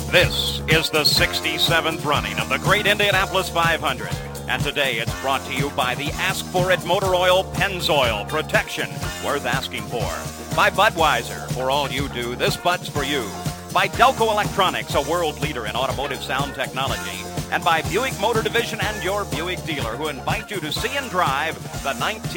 This is the 67th running of the Great Indianapolis 500. And today it's brought to you by the Ask For It Motor Oil Pennzoil protection worth asking for. By Budweiser, for all you do, this Bud's for you. By Delco Electronics, a world leader in automotive sound technology. And by Buick Motor Division and your Buick dealer, who invite you to see and drive the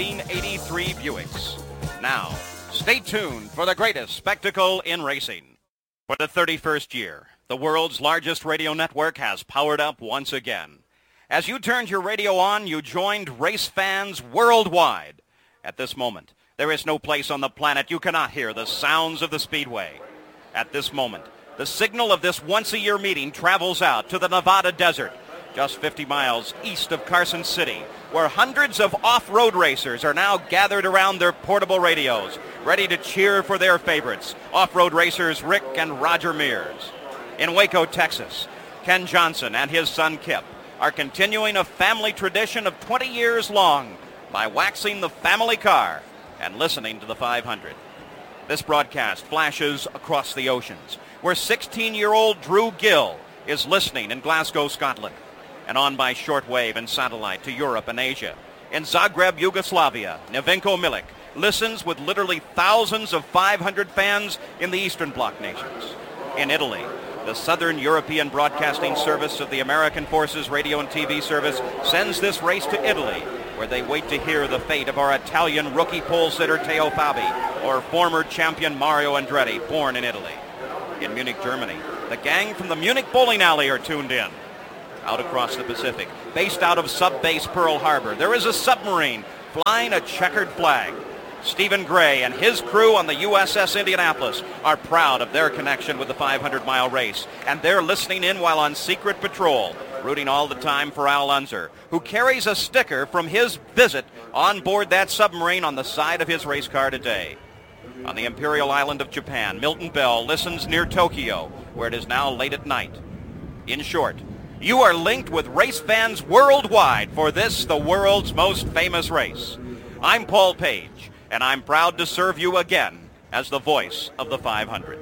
1983 Buicks. Now, stay tuned for the greatest spectacle in racing. For the 31st year, the world's largest radio network has powered up once again. As you turned your radio on, you joined race fans worldwide. At this moment, there is no place on the planet you cannot hear the sounds of the Speedway. At this moment, the signal of this once-a-year meeting travels out to the Nevada desert, just 50 miles east of Carson City, where hundreds of off-road racers are now gathered around their portable radios, ready to cheer for their favorites, off-road racers Rick and Roger Mears. In Waco, Texas, Ken Johnson and his son Kip are continuing a family tradition of 20 years long by waxing the family car and listening to the 500. This broadcast flashes across the oceans, where 16-year-old Drew Gill is listening in Glasgow, Scotland, and on by shortwave and satellite to Europe and Asia. In Zagreb, Yugoslavia, Nevenko Milic listens with literally thousands of 500 fans in the Eastern Bloc nations. In Italy, the Southern European Broadcasting Service of the American Forces Radio and TV Service sends this race to Italy, where they wait to hear the fate of our Italian rookie pole sitter Teo Fabi, or former champion Mario Andretti, born in Italy. In Munich, Germany, the gang from the Munich bowling alley are tuned in. Out across the Pacific, based out of sub-base Pearl Harbor, there is a submarine flying a checkered flag. Stephen Gray and his crew on the USS Indianapolis are proud of their connection with the 500-mile race, and they're listening in while on secret patrol, rooting all the time for Al Unser, who carries a sticker from his visit on board that submarine on the side of his race car today. On the Imperial Island of Japan, Milton Bell listens near Tokyo, where it is now late at night. In short, you are linked with race fans worldwide for this, the world's most famous race. I'm Paul Page, and I'm proud to serve you again as the voice of the 500.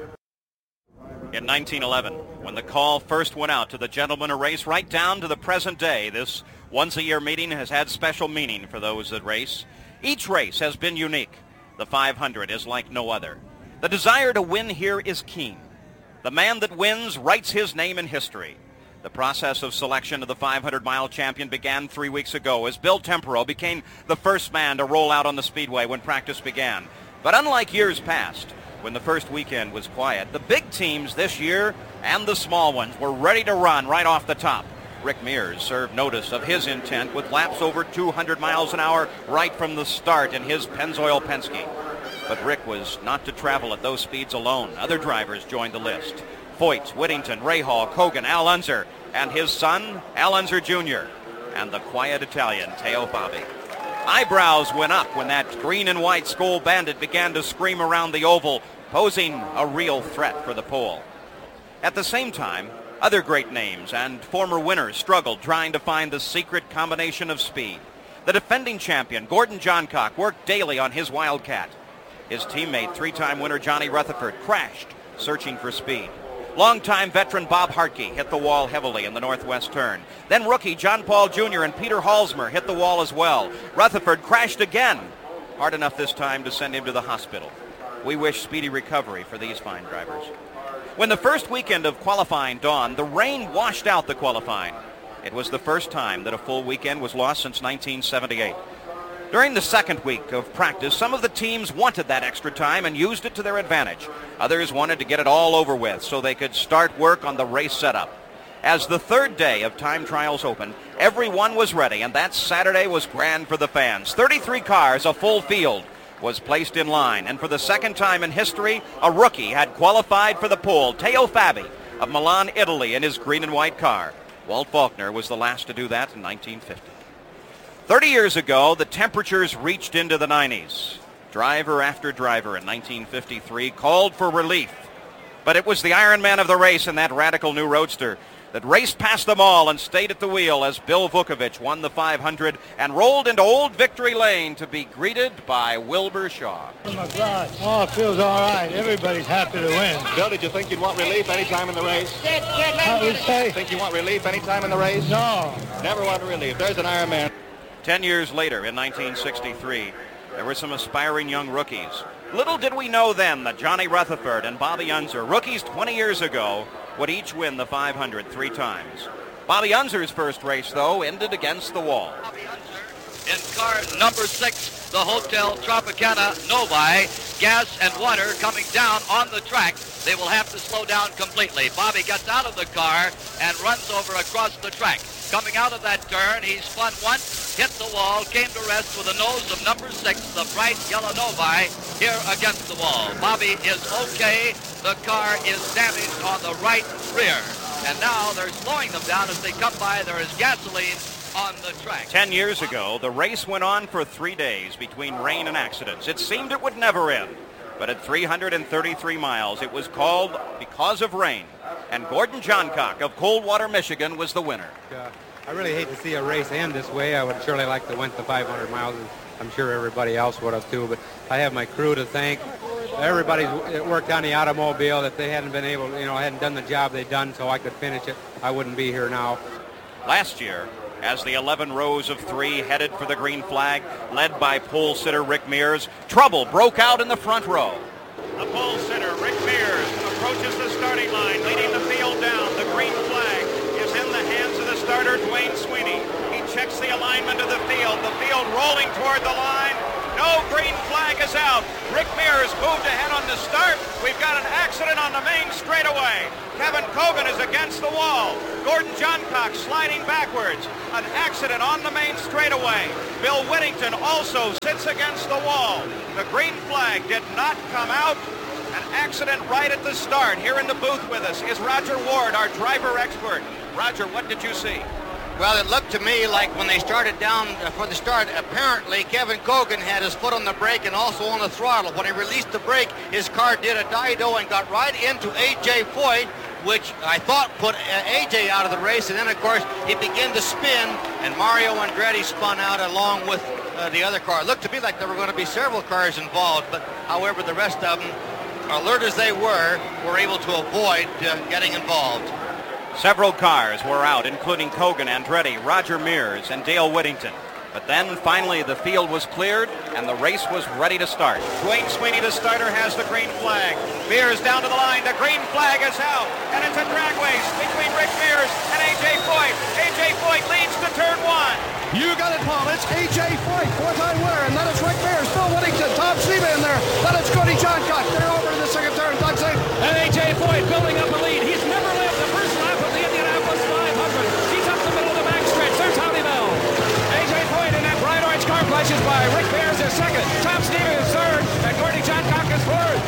In 1911, when the call first went out to the gentlemen of race right down to the present day, this once-a-year meeting has had special meaning for those that race. Each race has been unique. The 500 is like no other. The desire to win here is keen. The man that wins writes his name in history. The process of selection of the 500-mile champion began 3 weeks ago as Bill Tempero became the first man to roll out on the speedway when practice began. But unlike years past, when the first weekend was quiet, the big teams this year and the small ones were ready to run right off the top. Rick Mears served notice of his intent with laps over 200 miles an hour right from the start in his Pennzoil Penske. But Rick was not to travel at those speeds alone. Other drivers joined the list. Foyt, Whittington, Rahal, Kogan, Al Unser, and his son, Al Unser Jr., and the quiet Italian, Teo Fabi. Eyebrows went up when that green and white Skoal Bandit began to scream around the oval, posing a real threat for the pole. At the same time, other great names and former winners struggled trying to find the secret combination of speed. The defending champion, Gordon Johncock, worked daily on his Wildcat. His teammate, three-time winner Johnny Rutherford, crashed, searching for speed. Longtime veteran Bob Hartke hit the wall heavily in the northwest turn. Then rookie John Paul Jr. and Peter Halsmer hit the wall as well. Rutherford crashed again, hard enough this time to send him to the hospital. We wish speedy recovery for these fine drivers. When the first weekend of qualifying dawned, the rain washed out the qualifying. It was the first time that a full weekend was lost since 1978. During the second week of practice, some of the teams wanted that extra time and used it to their advantage. Others wanted to get it all over with so they could start work on the race setup. As the third day of time trials opened, everyone was ready, and that Saturday was grand for the fans. 33 cars, a full field, was placed in line, and for the second time in history, a rookie had qualified for the pole, Teo Fabi of Milan, Italy, in his green and white car. Walt Faulkner was the last to do that in 1950. 30 years ago, the temperatures reached into the 90s. Driver after driver in 1953 called for relief. But it was the Iron Man of the race in that radical new roadster that raced past them all and stayed at the wheel as Bill Vukovich won the 500 and rolled into Old Victory Lane to be greeted by Wilbur Shaw. Oh, my God. Oh, it feels all right. Everybody's happy to win. Bill, did you think you'd want relief any time in the race? How would you say? Think you want relief any time in the race? No. Never want relief. There's an Iron Man. 10 years later, in 1963, there were some aspiring young rookies. Little did we know then that Johnny Rutherford and Bobby Unser, rookies 20 years ago, would each win the 500 3 times. Bobby Unser's first race, though, ended against the wall. In car number 6, the Hotel Tropicana Novi, gas and water coming down on the track. They will have to slow down completely. Bobby gets out of the car and runs over across the track. Coming out of that turn, he spun once, hit the wall, came to rest with the nose of number 6, the bright yellow Novi, here against the wall. Bobby is okay. The car is damaged on the right rear. And now they're slowing them down as they come by. There is gasoline on the track. 10 years ago, the race went on for 3 days between rain and accidents. It seemed it would never end. But at 333 miles, it was called because of rain. And Gordon Johncock of Coldwater, Michigan, was the winner. I really hate to see a race end this way. I would surely like to win the 500 miles, and I'm sure everybody else would have too. But I have my crew to thank. Everybody that worked on the automobile, that they hadn't been able, hadn't done the job they'd done so I could finish it, I wouldn't be here now. Last year, as the 11 rows of 3 headed for the green flag, led by pole sitter Rick Mears, trouble broke out in the front row. The pole sitter, Rick Mears, approaches the starting line, leading the field down. The green flag is in the hands of the starter, Dwayne Sweeney. He checks the alignment of the field rolling toward the line. No green flag is out. Rick Mears moved ahead on the start. We've got an accident on the main straightaway. Kevin Cogan is against the wall. Gordon Johncock sliding backwards. An accident on the main straightaway. Bill Whittington also sits against the wall. The green flag did not come out. An accident right at the start. Here in the booth with us is Roger Ward, our driver expert. Roger, what did you see? Well, it looked to me like when they started down for the start, apparently Kevin Cogan had his foot on the brake and also on the throttle. When he released the brake, his car did a dido and got right into A.J. Foyt, which I thought put A.J. out of the race. And then, of course, he began to spin, and Mario Andretti spun out along with the other car. It looked to me like there were going to be several cars involved, but however, the rest of them, alert as they were able to avoid getting involved. Several cars were out, including Cogan, Andretti, Roger Mears, and Dale Whittington. But then, finally, the field was cleared, and the race was ready to start. Dwayne Sweeney, the starter, has the green flag. Mears down to the line. The green flag is out, and it's a drag race between Rick Mears and A.J. Foyt. A.J. Foyt leads to turn 1. You got it, Paul. It's A.J. Foyt, four-time winner, and that is Rick Mears, Bill Whittington, Tom Seaman in there. That is Gordie Johncock. They're over to the second turn. Doug Zink. And A.J. Foyt building up a lead. He's never left the first lap of the Indianapolis 500. He's up the middle of the backstretch. There's Howdy Bell. A.J. Foyt in that bright orange car flashes by. Rick Mears is second. Tom Seaman is third. And Gordie Johncock is fourth.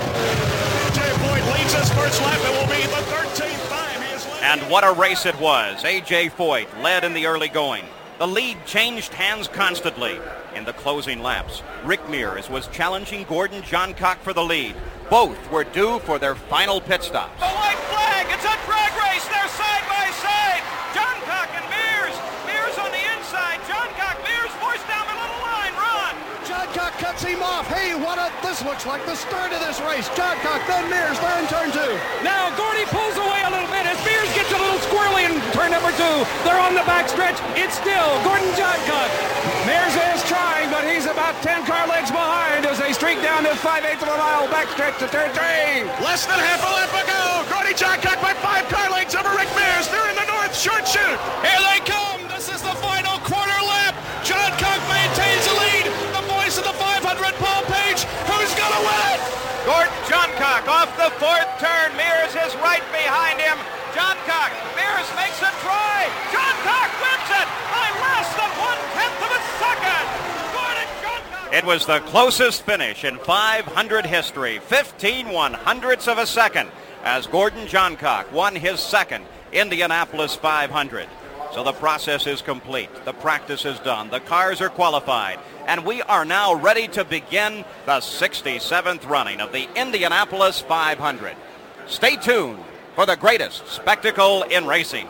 A.J. Foyt leads his first lap. It will be the 13th time he has led. And what a race it was. A.J. Foyt led in the early going. The lead changed hands constantly. In the closing laps, Rick Mears was challenging Gordon Johncock for the lead. Both were due for their final pit stops. The white flag. It's a drag race. They're side by side. Johncock and Mears. Mears on the inside. Johncock, Mears forced down the little line. Run. Johncock cuts him off. Hey, this looks like the start of this race. Johncock, then Mears, they're in turn 2. Now Gordie pulls away a little bit as Mears gets a little squirrely in turn number 2. They're on the backstretch. It's still Gordon Johncock. Mears is trying, but he's about 10 car lengths behind as they streak down this 5/8 of a mile backstretch to turn 3. Less than half a lap ago. Gordie Johncock by 5 car lengths over Rick Mears. They're in the north short chute. Here they come. This is the final quarter lap. Johncock maintains the lead. The voice of the 500, Paul Page. Who's going to win it? Gordon Johncock off the 4th turn. Mears is right behind him. Johncock. Mears makes a try. Johncock wins it by less than 1/10 of a second. Gordon Johncock. It was the closest finish in 500 history, 15 100ths of a second, as Gordon Johncock won his second Indianapolis 500. So the process is complete. The practice is done. The cars are qualified. And we are now ready to begin the 67th running of the Indianapolis 500. Stay tuned for the greatest spectacle in racing.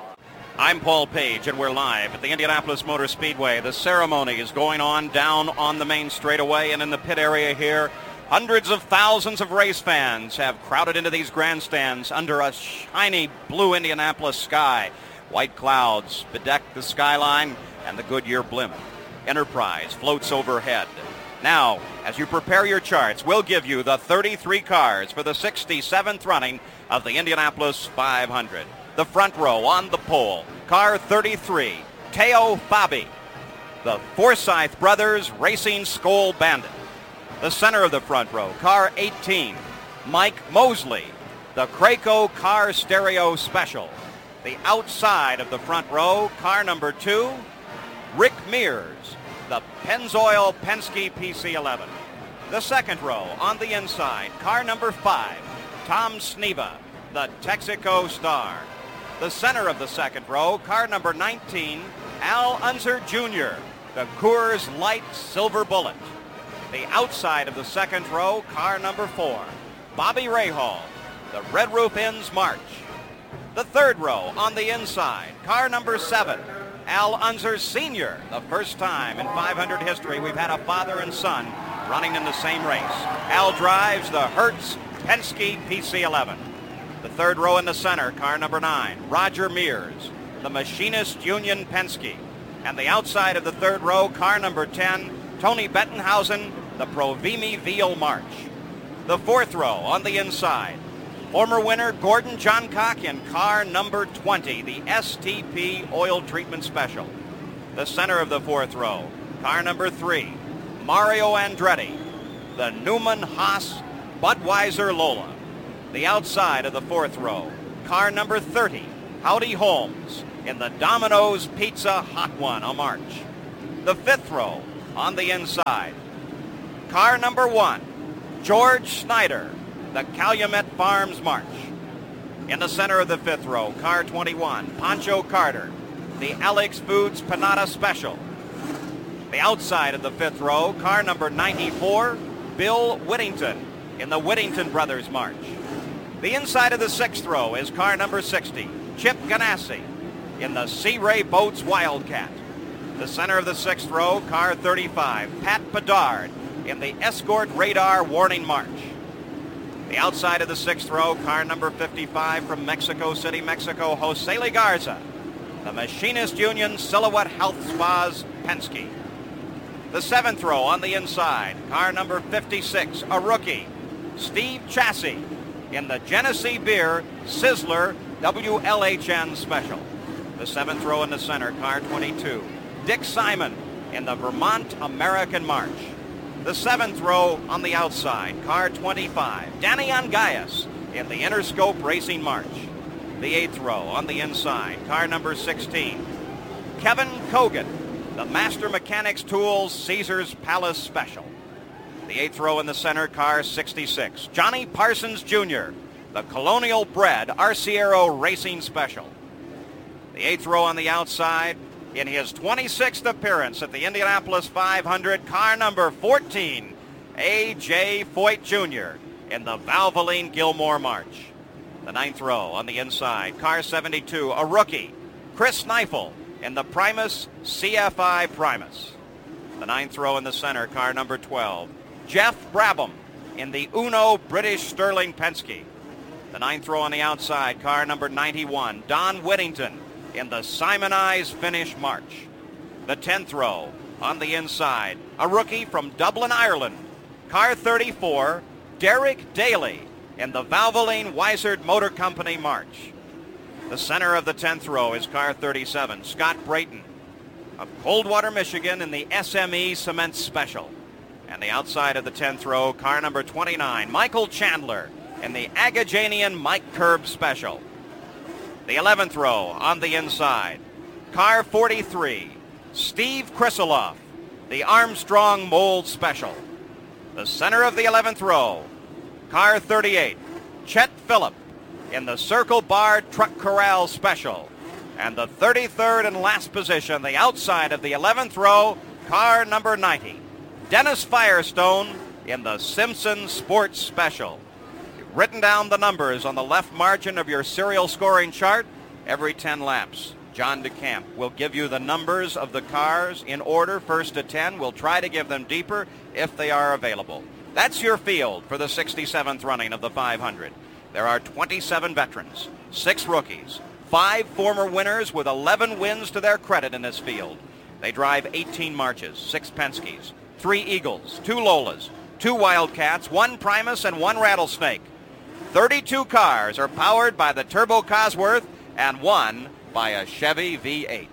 I'm Paul Page, and we're live at the Indianapolis Motor Speedway. The ceremony is going on down on the main straightaway, and in the pit area here, hundreds of thousands of race fans have crowded into these grandstands under a shiny blue Indianapolis sky. White clouds bedeck the skyline, and the Goodyear blimp Enterprise floats overhead. Now, as you prepare your charts, we'll give you the 33 cars for the 67th running of the Indianapolis 500. The front row on the pole, car 33, Teo Fabi, the Forsyth Brothers Racing Skoal Bandit. The center of the front row, car 18, Mike Mosley, the Craco Car Stereo Special. The outside of the front row, car number 2, Rick Mears, the Pennzoil Penske PC11. The second row on the inside, car number 5, Tom Sneva, the Texaco Star. The center of the second row, car number 19, Al Unser Jr., the Coors Light Silver Bullet. The outside of the second row, car number 4, Bobby Rahal, the Red Roof Inns March. The third row on the inside, car number 7, Al Unser Sr., the first time in 500 history we've had a father and son running in the same race. Al drives the Hertz Penske PC11. The third row in the center, car number 9, Roger Mears, the Machinist Union Penske. And the outside of the third row, car number 10, Tony Bettenhausen, the Provimi Veal March. The fourth row on the inside, former winner Gordon Johncock in car number 20, the STP Oil Treatment Special. The center of the fourth row, car number 3, Mario Andretti, the Newman Haas Budweiser Lola. The outside of the fourth row, car number 30, Howdy Holmes, in the Domino's Pizza Hot One, a March. The fifth row on the inside, car number 1, George Snyder, the Calumet Farms March. In the center of the fifth row, car 21, Pancho Carter, the Alex Foods Panada Special. The outside of the fifth row, car number 94, Bill Whittington, in the Whittington Brothers March. The inside of the sixth row is car number 60, Chip Ganassi, in the Sea Ray Boats Wildcat. The center of the sixth row, car 35, Pat Bedard, in the Escort Radar Warning March. The outside of the sixth row, car number 55 from Mexico City, Mexico, Jose Legarza, the Machinist Union Silhouette Health Spas Penske. The seventh row on the inside, car number 56, a rookie, Steve Chassis, in the Genesee Beer Sizzler WLHN Special. The seventh row in the center, car 22, Dick Simon, in the Vermont American March. The seventh row on the outside, car 25, Danny Angayas, in the Interscope Racing March. The eighth row on the inside, car number 16, Kevin Kogan, the Master Mechanics Tools Caesar's Palace Special. The eighth row in the center, car 66, Johnny Parsons Jr., the Colonial Bred Arciero Racing Special. The eighth row on the outside, in his 26th appearance at the Indianapolis 500, car number 14, A.J. Foyt Jr., in the Valvoline Gilmore March. The ninth row on the inside, car 72, a rookie, Chris Neifel, in the Primus CFI Primus. The ninth row in the center, car number 12, Jeff Brabham, in the Uno British Sterling Penske. The ninth row on the outside, car number 91, Don Whittington, in the Simonize Finish March. The 10th row on the inside, a rookie from Dublin, Ireland, car 34, Derek Daly, in the Valvoline Weissert Motor Company March. The center of the 10th row is car 37, Scott Brayton, of Coldwater, Michigan, in the SME Cement Special. And the outside of the 10th row, car number 29, Michael Chandler, in the Agajanian Mike Curb Special. The 11th row on the inside, car 43, Steve Krisiloff, the Armstrong Mold Special. The center of the 11th row, car 38, Chet Phillip, in the Circle Bar Truck Corral Special. And the 33rd and last position, the outside of the 11th row, car number 90, Dennis Firestone, in the Simpson Sports Special. written down the numbers on the left margin of your serial scoring chart every 10 laps. John DeCamp will give you the numbers of the cars in order, first to 10. We'll try to give them deeper if they are available. That's your field for the 67th running of the 500. There are 27 veterans, 6 rookies, 5 former winners with 11 wins to their credit in this field. They drive 18 Marches, 6 Penske's, 3 Eagles, 2 Lolas, 2 Wildcats, 1 Primus, and 1 Rattlesnake. 32 cars are powered by the Turbo Cosworth and 1 by a Chevy V8.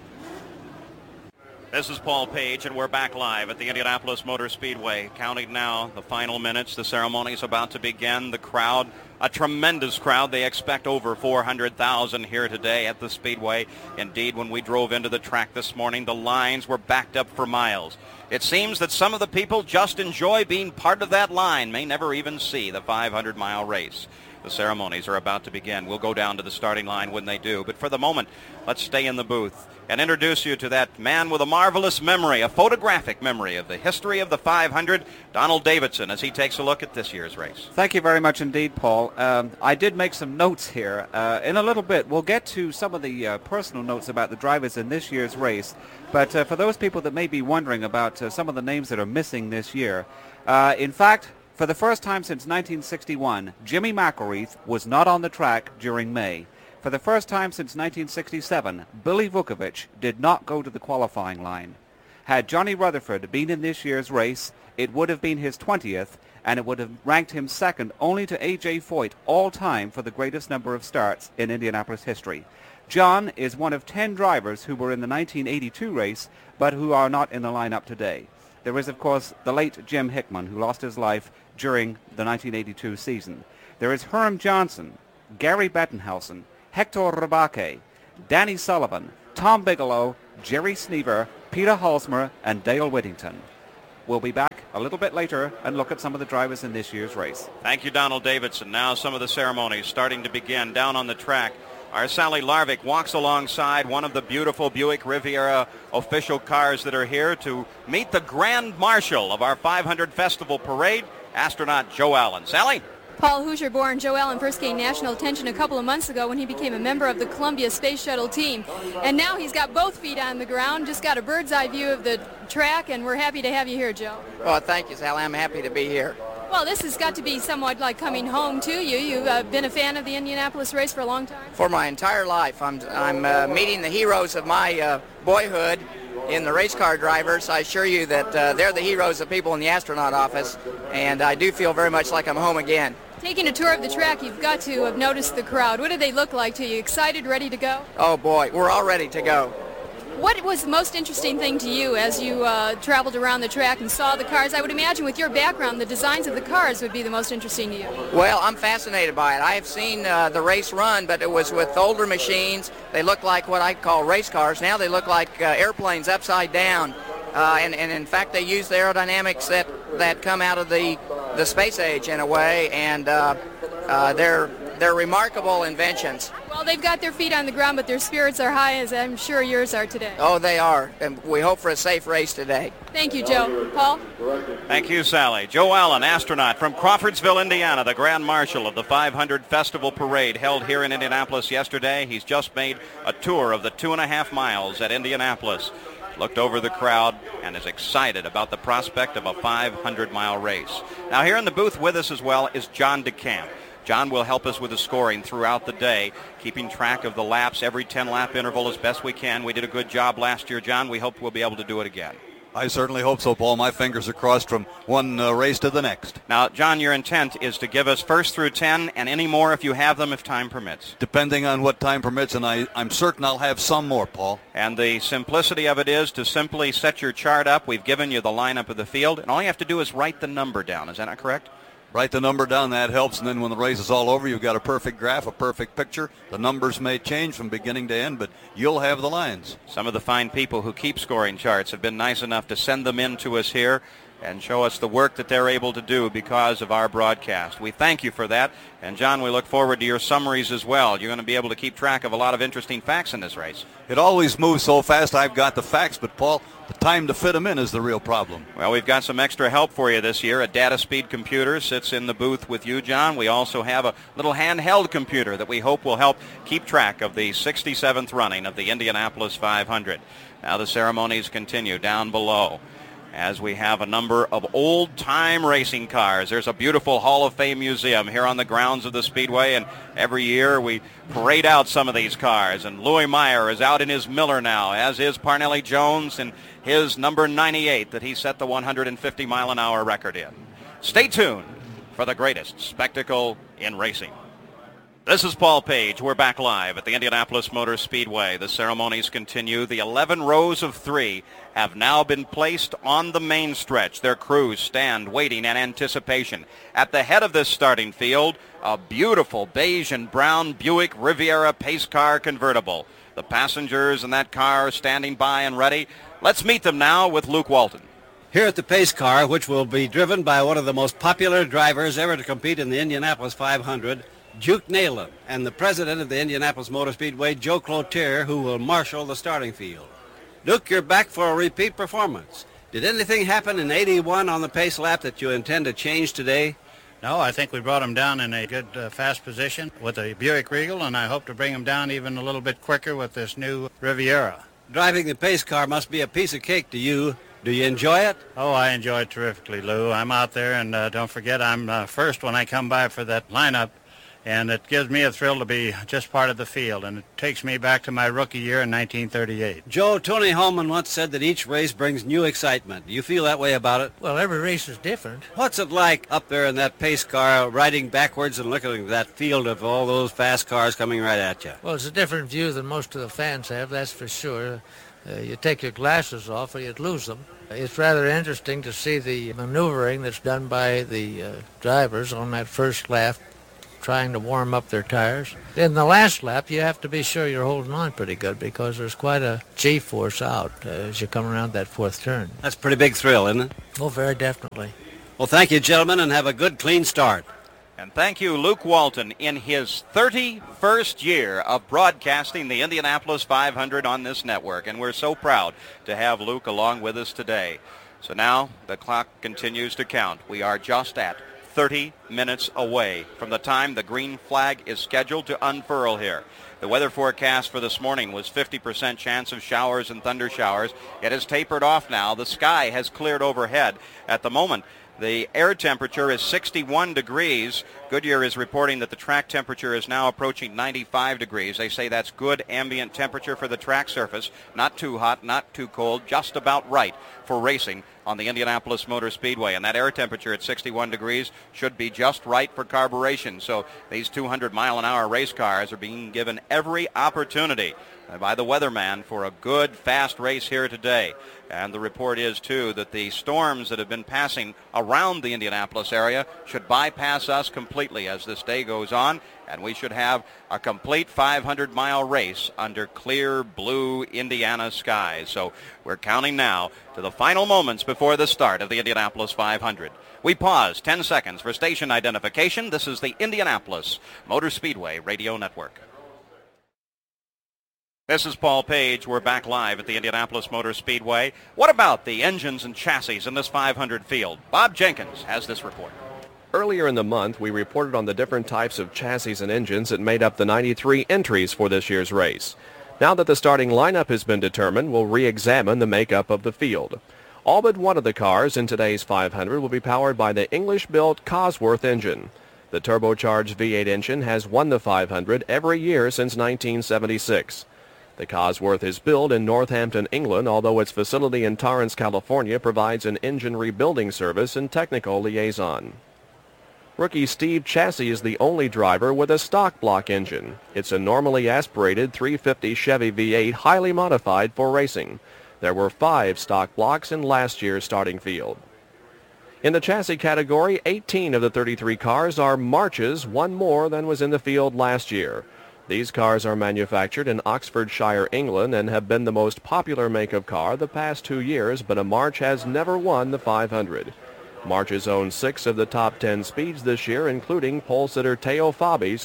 This is Paul Page, and we're back live at the Indianapolis Motor Speedway. Counting now the final minutes. The ceremony is about to begin. The crowd, a tremendous crowd. They expect over 400,000 here today at the Speedway. Indeed, when we drove into the track this morning, the lines were backed up for miles. It seems that some of the people just enjoy being part of that line, may never even see the 500-mile race. The ceremonies are about to begin. We'll go down to the starting line when they do. But for the moment, let's stay in the booth and introduce you to that man with a marvelous memory, a photographic memory of the history of the 500, Donald Davidson, as he takes a look at this year's race. Thank you very much indeed, Paul. I did make some notes here. In a little bit, we'll get to some of the personal notes about the drivers in this year's race. But for those people that may be wondering about some of the names that are missing this year, in fact, for the first time since 1961, Jimmy McElreath was not on the track during May. For the first time since 1967, Billy Vukovich did not go to the qualifying line. Had Johnny Rutherford been in this year's race, it would have been his 20th, and it would have ranked him second only to A.J. Foyt all time for the greatest number of starts in Indianapolis history. John is one of 10 drivers who were in the 1982 race, but who are not in the lineup today. There is, of course, the late Jim Hickman, who lost his life during the 1982 season. There is Herm Johnson, Gary Bettenhausen, Hector Rabake, Danny Sullivan, Tom Bigelow, Jerry Sneaver, Peter Halsmer, and Dale Whittington. We'll be back a little bit later and look at some of the drivers in this year's race. Thank you, Donald Davidson. Now some of the ceremonies starting to begin down on the track. Our Sally Larvik walks alongside one of the beautiful Buick Riviera official cars that are here to meet the Grand Marshal of our 500 Festival Parade, astronaut Joe Allen. Sally? Paul Hoosier-born Joe Allen first gained national attention a couple of months ago when he became a member of the Columbia Space Shuttle team. And now he's got both feet on the ground, just got a bird's eye view of the track, and we're happy to have you here, Joe. Well, thank you, Sally. I'm happy to be here. Well, this has got to be somewhat like coming home to you. You've been a fan of the Indianapolis race for a long time? For my entire life. I'm meeting the heroes of my boyhood in the race car drivers. I assure you that they're the heroes of people in the astronaut office, and I do feel very much like I'm home again. Taking a tour of the track, you've got to have noticed the crowd. What do they look like to you? Excited, ready to go? Oh, boy, we're all ready to go. What was the most interesting thing to you as you traveled around the track and saw the cars? I would imagine with your background, the designs of the cars would be the most interesting to you. Well, I'm fascinated by it. I have seen the race run, but it was with older machines. They look like what I call race cars. Now they look like airplanes upside down. And in fact, they use the aerodynamics that come out of the space age in a way, and they're remarkable inventions. Well, they've got their feet on the ground, but their spirits are high, as I'm sure yours are today. Oh, they are, and we hope for a safe race today. Thank you, Joe. Paul? Thank you, Sally. Joe Allen, astronaut from Crawfordsville, Indiana, the Grand Marshal of the 500 Festival Parade held here in Indianapolis yesterday. He's just made a tour of the 2.5 miles at Indianapolis. Looked over the crowd and is excited about the prospect of a 500-mile race. Now here in the booth with us as well is John DeCamp. John will help us with the scoring throughout the day, keeping track of the laps, every 10-lap interval as best we can. We did a good job last year, John. We hope we'll be able to do it again. I certainly hope so, Paul. My fingers are crossed from one race to the next. Now, John, your intent is to give us first through 10 and any more if you have them, if time permits. Depending on what time permits, and I'm certain I'll have some more, Paul. And the simplicity of it is to simply set your chart up. We've given you the lineup of the field, and all you have to do is write the number down. Is that not correct? Write the number down, that helps, and then when the race is all over, you've got a perfect graph, a perfect picture. The numbers may change from beginning to end, but you'll have the lines. Some of the fine people who keep scoring charts have been nice enough to send them in to us here. and show us the work that they're able to do because of our broadcast. We thank you for that. And, John, we look forward to your summaries as well. You're going to be able to keep track of a lot of interesting facts in this race. It always moves so fast. I've got the facts, but, Paul, the time to fit them in is the real problem. Well, we've got some extra help for you this year. A Data Speed computer sits in the booth with you, John. We also have a little handheld computer that we hope will help keep track of the 67th running of the Indianapolis 500. Now the ceremonies continue down below as we have a number of old-time racing cars. There's a beautiful Hall of Fame museum here on the grounds of the Speedway, and every year we parade out some of these cars. And Louis Meyer is out in his Miller now, as is Parnelli Jones in his number 98 that he set the 150-mile-an-hour record in. Stay tuned for the greatest spectacle in racing. This is Paul Page. We're back live at the Indianapolis Motor Speedway. The ceremonies continue. The 11 rows of 3 have now been placed on the main stretch. Their crews stand waiting in anticipation. At the head of this starting field, a beautiful beige and brown Buick Riviera pace car convertible. The passengers in that car are standing by and ready. Let's meet them now with Luke Walton. Here at the pace car, which will be driven by one of the most popular drivers ever to compete in the Indianapolis 500, Duke Neyland, and the president of the Indianapolis Motor Speedway, Joe Cloutier, who will marshal the starting field. Duke, you're back for a repeat performance. Did anything happen in 81 on the pace lap that you intend to change today? No, I think we brought him down in a good fast position with a Buick Regal, and I hope to bring him down even a little bit quicker with this new Riviera. Driving the pace car must be a piece of cake to you. Do you enjoy it? Oh, I enjoy it terrifically, Lou. I'm out there, and don't forget, I'm first when I come by for that lineup. And it gives me a thrill to be just part of the field, and it takes me back to my rookie year in 1938. Joe, Tony Holman once said that each race brings new excitement. Do you feel that way about it? Well, every race is different. What's it like up there in that pace car, riding backwards and looking at that field of all those fast cars coming right at you? Well, it's a different view than most of the fans have, that's for sure. You take your glasses off or you'd lose them. It's rather interesting to see the maneuvering that's done by the drivers on that first lap, trying to warm up their tires. In the last lap, you have to be sure you're holding on pretty good because there's quite a G-force out as you come around that fourth turn. That's a pretty big thrill, isn't it? Oh, very definitely. Well, thank you, gentlemen, and have a good, clean start. And thank you, Luke Walton, in his 31st year of broadcasting the Indianapolis 500 on this network. And we're so proud to have Luke along with us today. So now the clock continues to count. We are just at 30 minutes away from the time the green flag is scheduled to unfurl here. The weather forecast for this morning was 50% chance of showers and thunder showers. It has tapered off now. The sky has cleared overhead. At the moment, the air temperature is 61 degrees. Goodyear is reporting that the track temperature is now approaching 95 degrees. They say that's good ambient temperature for the track surface. Not too hot, not too cold, just about right for racing on the Indianapolis Motor Speedway. And that air temperature at 61 degrees should be just right for carburation. So these 200-mile-an-hour race cars are being given every opportunity by the weatherman for a good, fast race here today. And the report is, too, that the storms that have been passing around the Indianapolis area should bypass us completely as this day goes on, and we should have a complete 500-mile race under clear blue Indiana skies. So we're counting now to the final moments before the start of the Indianapolis 500. We pause 10 seconds for station identification. This is the Indianapolis Motor Speedway Radio Network. This is Paul Page. We're back live at the Indianapolis Motor Speedway. What about the engines and chassis in this 500 field? Bob Jenkins has this report. Earlier in the month, we reported on the different types of chassis and engines that made up the 93 entries for this year's race. Now that the starting lineup has been determined, we'll re-examine the makeup of the field. All but one of the cars in today's 500 will be powered by the English-built Cosworth engine. The turbocharged V8 engine has won the 500 every year since 1976. The Cosworth is built in Northampton, England, although its facility in Torrance, California provides an engine rebuilding service and technical liaison. Rookie Steve Chassis is the only driver with a stock block engine. It's a normally aspirated 350 Chevy V8 highly modified for racing. There were 5 stock blocks in last year's starting field. In the chassis category, 18 of the 33 cars are Marches, one more than was in the field last year. These cars are manufactured in Oxfordshire, England, and have been the most popular make of car the past 2 years, but a March has never won the 500. March has owned 6 of the top 10 speeds this year, including pole sitter Teo Fabi's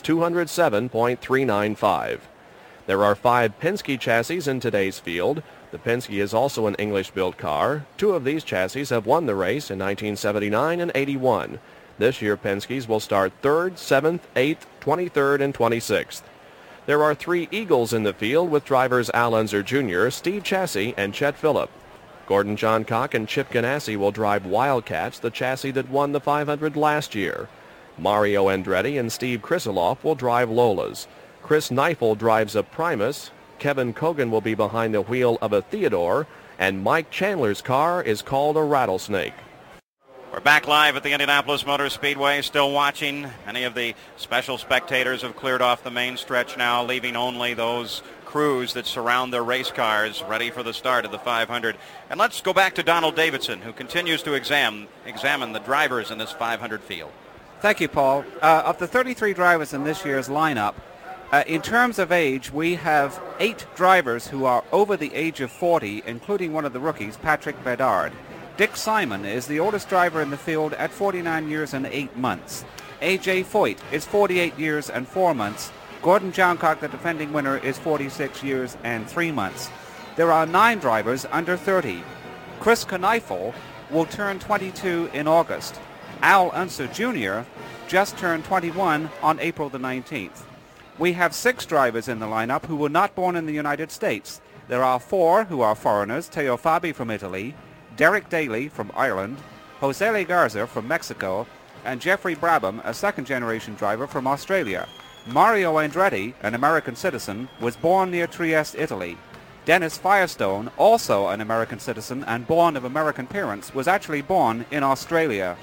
207.395. There are 5 Penske chassis in today's field. The Penske is also an English-built car. 2 of these chassis have won the race in 1979 and 81. This year, Penske's will start 3rd, 7th, 8th, 23rd, and 26th. There are 3 Eagles in the field with drivers Al Unser Jr., Steve Chassis, and Chet Phillip. Gordon Johncock and Chip Ganassi will drive Wildcats, the chassis that won the 500 last year. Mario Andretti and Steve Krisiloff will drive Lolas. Chris Neifel drives a Primus. Kevin Kogan will be behind the wheel of a Theodore, and Mike Chandler's car is called a Rattlesnake. We're back live at the Indianapolis Motor Speedway, still watching. Many of the special spectators have cleared off the main stretch now, leaving only those crews that surround their race cars ready for the start of the 500. And let's go back to Donald Davidson, who continues to examine the drivers in this 500 field. Thank you, Paul. Of the 33 drivers in this year's lineup, in terms of age, we have 8 drivers who are over the age of 40, including one of the rookies, Patrick Bedard. Dick Simon is the oldest driver in the field at 49 years and 8 months. A.J. Foyt is 48 years and 4 months. Gordon Johncock, the defending winner, is 46 years and 3 months. There are 9 drivers under 30. Chris Kneifel will turn 22 in August. Al Unser Jr. just turned 21 on April the 19th. We have 6 drivers in the lineup who were not born in the United States. There are 4 who are foreigners: Teo Fabi from Italy, Derek Daly from Ireland, Jose Legarza from Mexico, and Jeffrey Brabham, a second-generation driver from Australia. Mario Andretti, an American citizen, was born near Trieste, Italy. Dennis Firestone, also an American citizen and born of American parents, was actually born in Australia.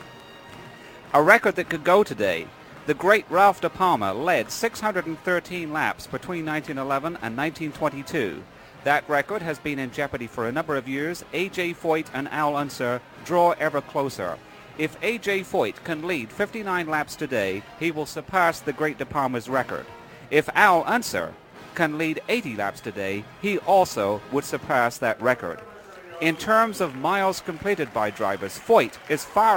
A record that could go today. The great Ralph De Palma led 613 laps between 1911 and 1922. That record has been in jeopardy for a number of years. A.J. Foyt and Al Unser draw ever closer. If A.J. Foyt can lead 59 laps today, he will surpass the great De Palma's record. If Al Unser can lead 80 laps today, he also would surpass that record. In terms of miles completed by drivers, Foyt is far